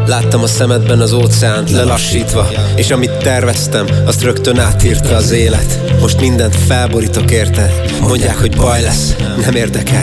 Láttam a szemedben az óceánt lelassítva, és amit terveztem, azt rögtön átírta az élet. Most mindent felborítok érte. Mondják, hogy baj lesz, nem érdekel.